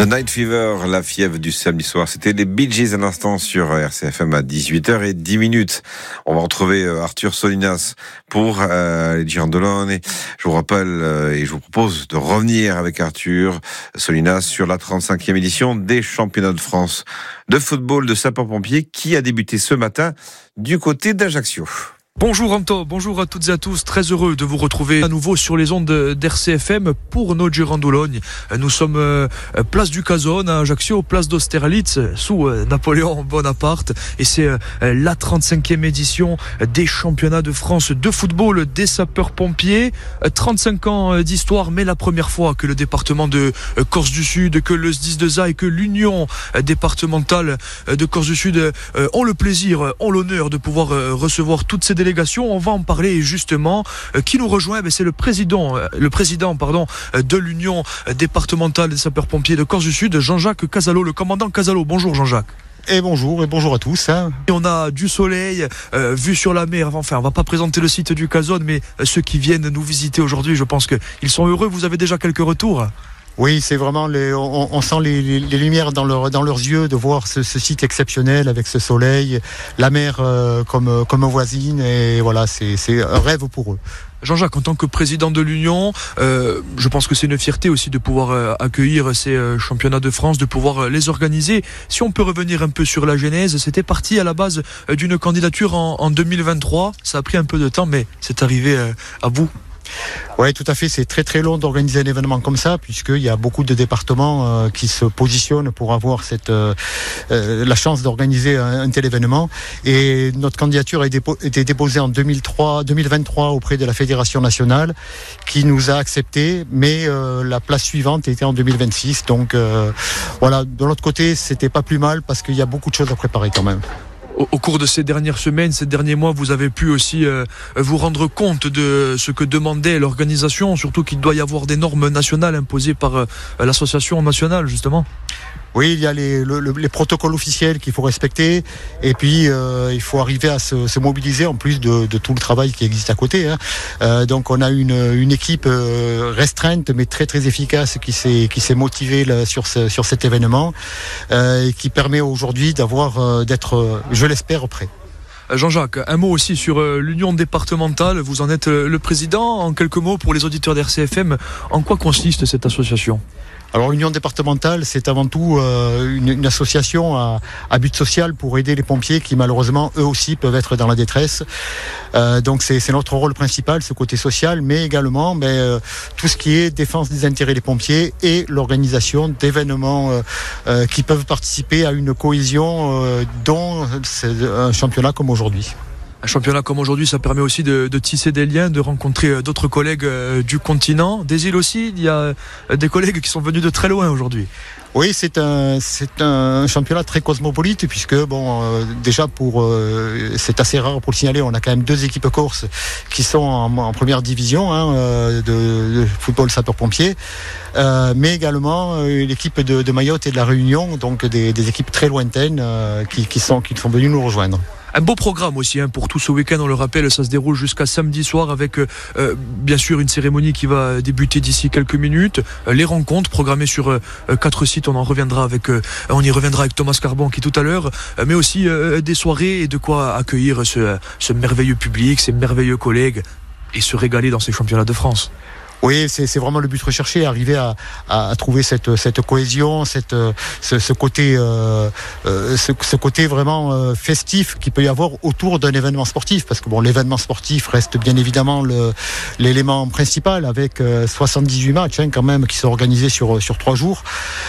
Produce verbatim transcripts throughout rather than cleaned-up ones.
The Night Fever, la fièvre du samedi soir. C'était les Bee Gees à l'instant sur R C F M à dix-huit heures dix. On va retrouver Arthur Solinas pour euh, les Girandoloni. Je vous rappelle euh, et je vous propose de revenir avec Arthur Solinas sur la trente-cinquième édition des championnats de France de football de sapeurs-pompiers qui a débuté ce matin du côté d'Ajaccio. Bonjour Anto, bonjour à toutes et à tous, très heureux de vous retrouver à nouveau sur les ondes d'R C F M pour nos Girandoloni. Nous sommes euh, place du Cazone à Ajaccio, place d'Austerlitz, sous euh, Napoléon Bonaparte, et c'est euh, la trente-cinquième édition des championnats de France de football des sapeurs-pompiers. trente-cinq ans d'histoire, mais la première fois que le département de euh, Corse du Sud, que le S D I S de Za et que l'Union départementale de Corse du Sud euh, ont le plaisir, ont l'honneur de pouvoir euh, recevoir toutes ces délégation. On va en parler justement. Euh, qui nous rejoint, ben, c'est le président, euh, le président pardon, euh, de l'Union départementale des sapeurs-pompiers de Corse du Sud, Jean-Jacques Casalo, le commandant Casalo. Bonjour Jean-Jacques. Et bonjour, et bonjour à tous. Hein. Et on a du soleil, euh, vue sur la mer. Enfin, on va pas présenter le site du Cazone, mais euh, ceux qui viennent nous visiter aujourd'hui, je pense qu'ils sont heureux. Vous avez déjà quelques retours ? Oui, c'est vraiment les, on, on sent les, les, les lumières dans, leur, dans leurs yeux de voir ce, ce site exceptionnel avec ce soleil, la mer euh, comme, comme voisine, et voilà, c'est, c'est un rêve pour eux. Jean-Jacques, en tant que président de l'Union, euh, je pense que c'est une fierté aussi de pouvoir euh, accueillir ces euh, championnats de France, de pouvoir euh, les organiser. Si on peut revenir un peu sur la genèse, c'était parti à la base euh, d'une candidature en, en deux mille vingt-trois. Ça a pris un peu de temps, mais c'est arrivé euh, à bout. Oui, tout à fait. C'est très très long d'organiser un événement comme ça, puisqu'il y a beaucoup de départements euh, qui se positionnent pour avoir cette, euh, euh, la chance d'organiser un, un tel événement. Et notre candidature a été déposée en deux mille trois, deux mille vingt-trois auprès de la Fédération nationale, qui nous a accepté, mais euh, la place suivante était en deux mille vingt-six. Donc euh, voilà, de l'autre côté, c'était pas plus mal, parce qu'il y a beaucoup de choses à préparer quand même. Au cours de ces dernières semaines, ces derniers mois, vous avez pu aussi euh, vous rendre compte de ce que demandait l'organisation, surtout qu'il doit y avoir des normes nationales imposées par euh, l'association nationale, justement. Oui, il y a les, le, les protocoles officiels qu'il faut respecter, et puis euh, il faut arriver à se, se mobiliser en plus de, de tout le travail qui existe à côté. Hein. Euh, donc on a une, une équipe euh, restreinte mais très très efficace qui s'est qui s'est motivée là, sur ce, sur cet événement euh, et qui permet aujourd'hui d'avoir euh, d'être, euh, je l'espère, prêt. Jean-Jacques, un mot aussi sur euh, l'Union départementale. Vous en êtes euh, le président. En quelques mots pour les auditeurs d'R C F M, en quoi consiste cette association ? Alors l'Union départementale, c'est avant tout euh, une, une association à, à but social pour aider les pompiers qui malheureusement eux aussi peuvent être dans la détresse. Euh, donc c'est, c'est notre rôle principal, ce côté social, mais également ben, euh, tout ce qui est défense des intérêts des pompiers et l'organisation d'événements euh, euh, qui peuvent participer à une cohésion euh, dont c'est un championnat comme aujourd'hui. Un championnat comme aujourd'hui, ça permet aussi de, de tisser des liens, de rencontrer d'autres collègues du continent, des îles aussi. Il y a des collègues qui sont venus de très loin aujourd'hui. Oui, c'est un c'est un championnat très cosmopolite, puisque bon euh, déjà pour euh, c'est assez rare pour le signaler, on a quand même deux équipes corses qui sont en, en première division hein, euh, de, de football sapeur-pompier, euh, mais également euh, l'équipe de, de Mayotte et de la Réunion, donc des, des équipes très lointaines euh, qui, qui sont qui sont venues nous rejoindre. Un beau programme aussi hein, pour tout ce week-end, on le rappelle, ça se déroule jusqu'à samedi soir avec euh, bien sûr une cérémonie qui va débuter d'ici quelques minutes, euh, les rencontres programmées sur euh, quatre sites, on en reviendra avec, euh, on y reviendra avec Thomas Carbon qui tout à l'heure, euh, mais aussi euh, des soirées et de quoi accueillir ce, ce merveilleux public, ces merveilleux collègues et se régaler dans ces championnats de France. Oui, c'est, c'est vraiment le but recherché, arriver à, à, à trouver cette, cette cohésion, cette, ce, ce côté, euh, ce, ce côté vraiment euh, festif qu'il peut y avoir autour d'un événement sportif, parce que bon, l'événement sportif reste bien évidemment le, l'élément principal avec euh, soixante-dix-huit matchs hein, quand même qui sont organisés sur sur trois jours,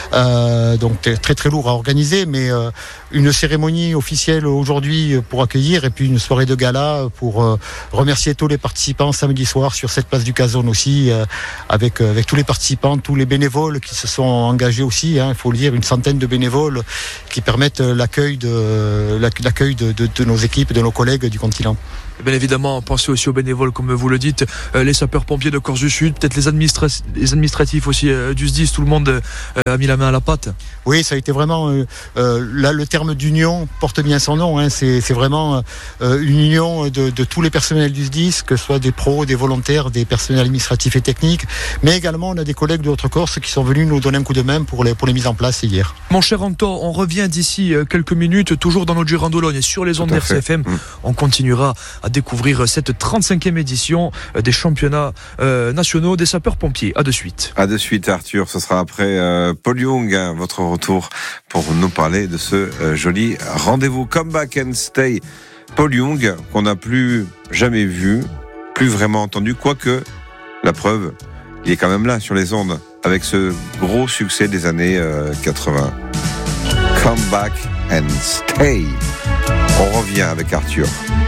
euh, donc très très lourd à organiser, mais euh, une cérémonie officielle aujourd'hui pour accueillir et puis une soirée de gala pour euh, remercier tous les participants samedi soir sur cette place du Cazone aussi. Euh, Avec, avec tous les participants, tous les bénévoles qui se sont engagés aussi, hein, il faut le dire, une centaine de bénévoles qui permettent l'accueil de, l'accueil de, de, de nos équipes, de nos collègues du continent. Bien évidemment, pensez aussi aux bénévoles, comme vous le dites, euh, les sapeurs-pompiers de Corse du Sud, peut-être les, administra- les administratifs aussi euh, du S D I S, tout le monde euh, a mis la main à la pâte. Oui, ça a été vraiment, euh, euh, là le terme d'union porte bien son nom, hein, c'est, c'est vraiment euh, une union de, de tous les personnels du S D I S, que ce soit des pros, des volontaires, des personnels administratifs et techniques, mais également on a des collègues de Haute-Corse qui sont venus nous donner un coup de main pour les, pour les mises en place hier. Mon cher Anto, on revient d'ici quelques minutes, toujours dans notre Girandologne, sur les ondes R C F M, mmh. On continuera à découvrir cette trente-cinquième édition des championnats euh, nationaux des sapeurs-pompiers. À de suite. À de suite, Arthur. Ce sera après euh, Paul Young, hein, votre retour pour nous parler de ce euh, joli rendez-vous. Come back and stay. Paul Young, qu'on n'a plus jamais vu, plus vraiment entendu, quoique la preuve, il est quand même là sur les ondes avec ce gros succès des années euh, quatre-vingts. Come back and stay. On revient avec Arthur.